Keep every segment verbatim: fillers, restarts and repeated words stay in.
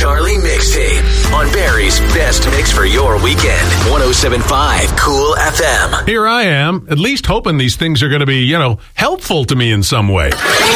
Charlie mixtape on Barry's best mix for your weekend. one oh seven point five Cool F M. Here I am, at least hoping these things are going to be, you know, helpful to me in some way.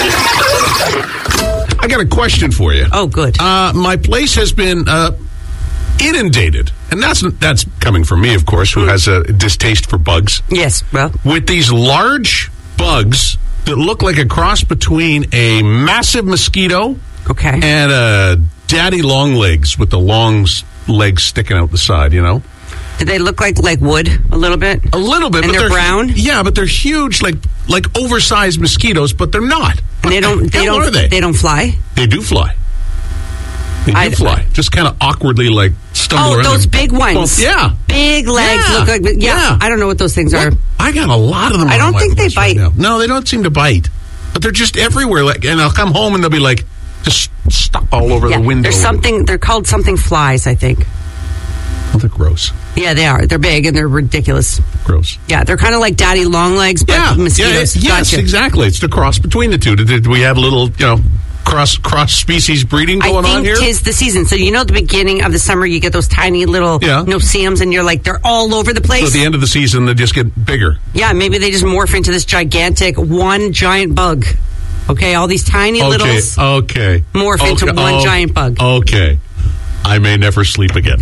I got a question for you. Oh, good. Uh, my place has been uh, inundated, and that's that's coming from me, of course, who has a distaste for bugs. Yes, well. With these large bugs that look like a cross between a massive mosquito Okay. and a daddy long legs with the long s- legs sticking out the side, you know? Do they look like like wood a little bit? A little bit. And but they're brown? Yeah, but they're huge, like like oversized mosquitoes, but they're not. And they don't. They How don't. are they? They don't fly. They do fly. They do I- fly. Just kind of awkwardly, like, stumble Oh, around. those and big ones. bump. Yeah. Big legs Yeah. look like. Yeah, Yeah. I don't know what those things Well, are. I got a lot of them. I on don't my think they place right bite. now. No, they don't seem to bite. But they're just everywhere. Like, and I'll come home and they'll be like, just stuck all over Yeah, the window. there's something. They're called something flies, I think. Oh, they're gross. Yeah, they are. They're big and they're ridiculous. Gross. Yeah, they're kind of like daddy long legs, but Yeah. mosquitoes. Yeah, yes, Gotcha. exactly. It's the cross between the two. Did, did we have a little, you know, cross cross species breeding I going think on here? tis the season. So you know, at the beginning of the summer, you get those tiny little Yeah. no-see-ums, and you're like, they're all over the So place. at the end of the season, they just get bigger. Yeah, maybe they just morph into this gigantic one giant bug. Okay, all these tiny Okay, littles okay. morph into Okay, one oh, giant bug. Okay. I may never sleep again.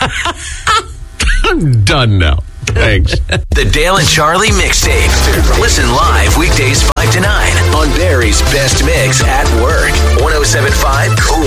I'm done now. Thanks. The Dale and Charlie mixtape. Listen live weekdays five to nine on Barry's best mix at work. one oh seven point five Cool